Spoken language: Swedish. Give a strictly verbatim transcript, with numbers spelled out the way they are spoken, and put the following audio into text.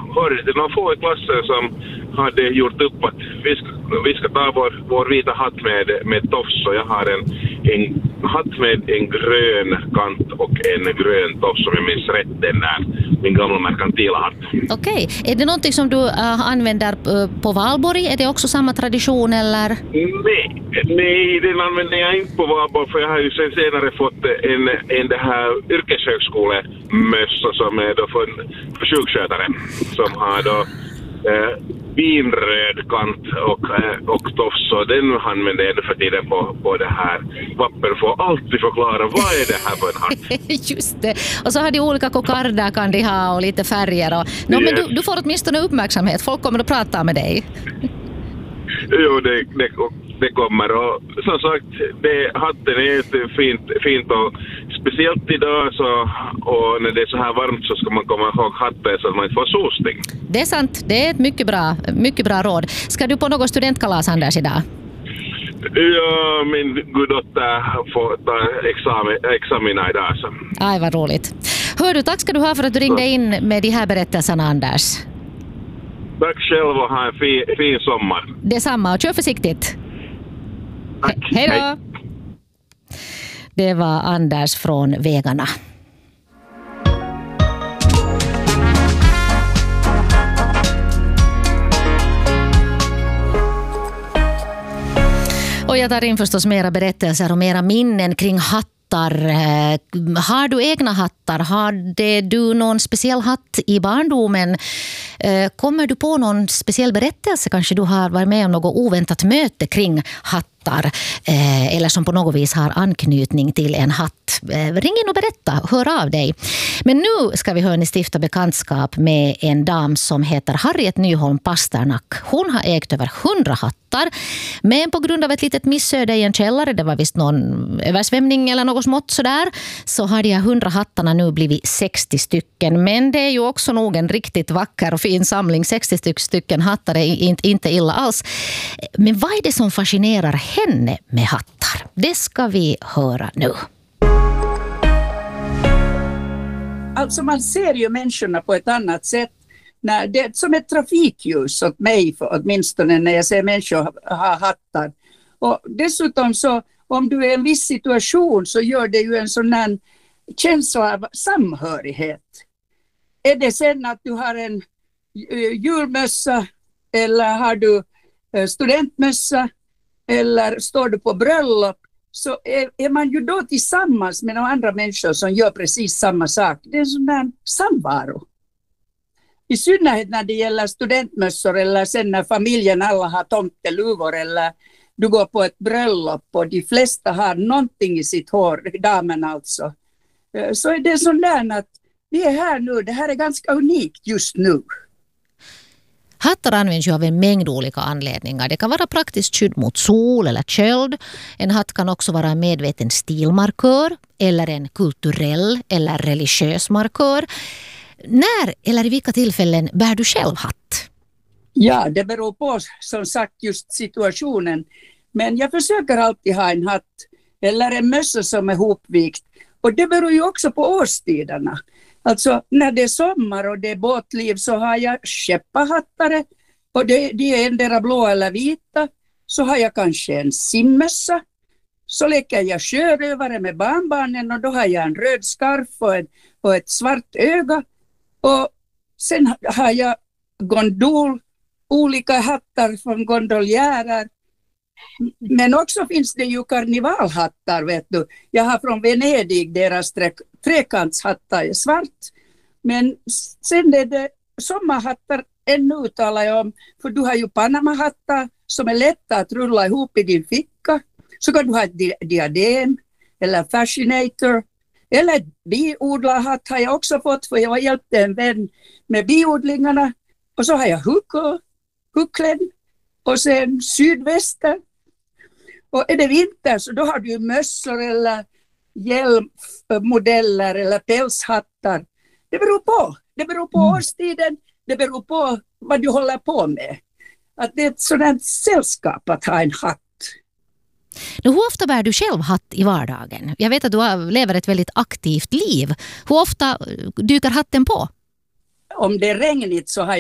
hörde till några få i klassen som hade gjort upp att vi ska, vi ska ta vår, vår vita hatt med, med tofs, och jag har en, en hatt med en grön kant och en grön tofs som jag minns rätt, den där min gamla merkantila hatt. Okej, är det någonting som du uh, använder uh, på Valborg? Är det också samma tradition eller? Nej, nej, den använder jag inte på Valborg, för jag har ju sen senare fått en, en det här yrkeshögskolemössa som är då för, för sjukskötare som har då eh, vinröd kant och, eh, och tofs, och den använder jag för tiden på, på det här papper för att alltid förklara vad är det här för en hatt. Just det, och så har de olika kokarder kan de ha och lite färger och... no, yes. Men du, du får åtminstone uppmärksamhet, folk kommer att prata med dig. Jo, det, det, det kommer, och som sagt, det, hatten är fint, fint och speciellt idag så, och när det är så här varmt så ska man komma ihåg hatten så att man inte får solsting. Det är sant, det är ett mycket bra, mycket bra råd. Ska du på något studentkalas, Anders, idag? Ja, min guddotter får ta examen, examina idag. Så. Aj, vad roligt. Hör du, tack ska du ha för att du ringde in med de här berättelserna, Anders. Tack själv och ha en fin, fin sommar. Detsamma, och kör försiktigt. Tack. He- hej då! Hej. Det var Anders från Vägarna. Och jag tar in förstås mera berättelser och mera minnen kring hattar. Har du egna hattar? Har det du någon speciell hatt i barndomen? Kommer du på någon speciell berättelse? Kanske du har varit med om något oväntat möte kring hattar eller som på något vis har anknytning till en hatt. Ring in och berätta, hör av dig. Men nu ska vi hörni stifta bekantskap med en dam som heter Harriet Nyholm Pasternak. Hon har ägt över hundra hattar, men på grund av ett litet missöde i en källare, det var visst någon översvämning eller något smått sådär, så har de här hundra hattarna nu blivit sextio stycken. Men det är ju också nog en riktigt vacker och fin samling. sextio stycken hattar är inte illa alls. Men vad är det som fascinerar henne med hattar? Det ska vi höra nu. Alltså man ser ju människorna på ett annat sätt. När det är som ett trafikljus åt mig, för, åtminstone när jag ser människor ha hattar. Och dessutom så, om du är i en viss situation så gör det ju en sån här känsla av samhörighet. Är det sen att du har en julmössa eller har du studentmössa eller står du på bröllop, så är, är man ju då tillsammans med några andra människor som gör precis samma sak. Det är en sån där samvaro. I synnerhet när det gäller studentmössor eller sen när familjen alla har tomteluvor eller du går på ett bröllop och de flesta har någonting i sitt hår, damen alltså. Så är det sån där att vi är här nu, det här är ganska unikt just nu. Hattar används ju av en mängd olika anledningar. Det kan vara praktiskt skydd mot sol eller köld. En hatt kan också vara en medveten stilmarkör eller en kulturell eller religiös markör. När eller i vilka tillfällen bär du själv hatt? Ja, det beror på som sagt just situationen. Men jag försöker alltid ha en hatt eller en mössa som är hopvikt. Och det beror ju också på årstiderna. Alltså när det är sommar och det är båtliv så har jag skeppahattare och det, de är endera blå eller vita. Så har jag kanske en simmössa. Så leker jag sjörövare med barnbarnen och då har jag en röd skarf och, en, och ett svart öga. Och sen har jag gondol, olika hattar från gondoljärer. Men också finns det ju karnevalhattar, vet du. Jag har från Venedig deras tre, trekantshattar är svart. Men sen är det sommarhattar ännu uttalar jag om. För du har ju Panama-hattar som är lätta att rulla ihop i din ficka. Så kan du ha ett di- diadem eller fascinator. Eller biodlarhatt har jag också fått för jag har hjälpt en vän med biodlingarna. Och så har jag huckor, hucklen och sen sydväster. Och är det vinter så då har du mössor eller hjälmmodeller eller pälshattar. Det beror på. Det beror på mm. årstiden. Det beror på vad du håller på med. Att det är ett sådant sällskap att ha en hatt. Nu, hur ofta bär du själv hatt i vardagen? Jag vet att du lever ett väldigt aktivt liv. Hur ofta dyker hatten på? Om det är regnigt så har